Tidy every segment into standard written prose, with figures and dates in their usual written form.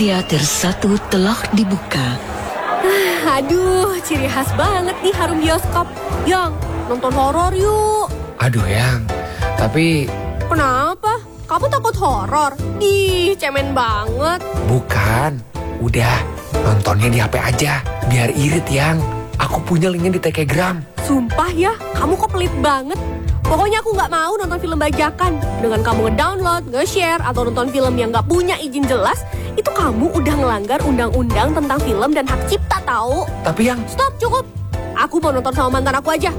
teater 1 telah dibuka. Aduh, ciri khas banget nih harum bioskop. Yang, nonton horor yuk. Aduh Yang, tapi... Kenapa? Kamu takut horor? Ih, cemen banget. Bukan, udah nontonnya di HP aja, biar irit Yang. Aku punya linknya di Telegram. Sumpah ya, kamu kok pelit banget. Pokoknya aku nggak mau nonton film bajakan. Dengan kamu ngedownload, nge-share, atau nonton film yang nggak punya izin jelas, itu kamu udah ngelanggar undang-undang tentang film dan hak cipta tahu. Tapi Yang... Stop, cukup. Aku mau nonton sama mantan aku aja.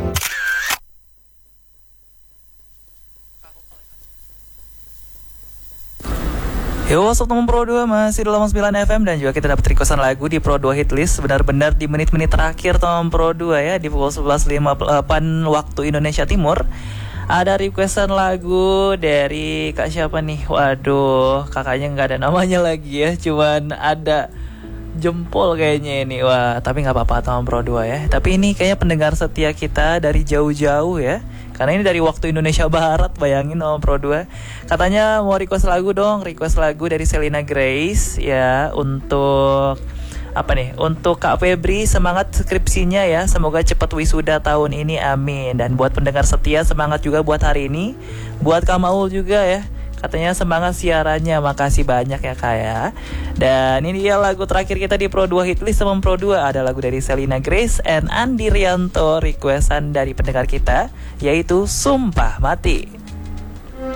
Yo, what's up teman Pro 2, masih di 9 FM dan juga kita dapat requestan lagu di Pro 2 Hitlist benar-benar di menit-menit terakhir teman Pro 2 ya, di pukul 11.58 waktu Indonesia Timur. Ada requestan lagu dari kak siapa nih? Waduh, kakaknya nggak ada namanya lagi ya, cuman ada jempol kayaknya ini. Wah, tapi nggak apa-apa teman Pro 2 ya. Tapi ini kayaknya pendengar setia kita dari jauh-jauh ya. Karena ini dari waktu Indonesia Barat, bayangin teman Pro 2. Katanya mau request lagu dong, request lagu dari Selena Grace ya, untuk apa nih? Untuk Kak Febri, semangat skripsinya ya. Semoga cepat wisuda tahun ini, amin. Dan buat pendengar setia, semangat juga buat hari ini. Buat Kak Maul juga ya. Katanya semangat siarannya, makasih banyak ya Kak ya. Dan ini dia lagu terakhir kita di Pro 2 Hitlist sama Pro 2. Ada lagu dari Selena Grace and Andi Rianto, requestan dari pendengar kita, yaitu Sumpah Mati.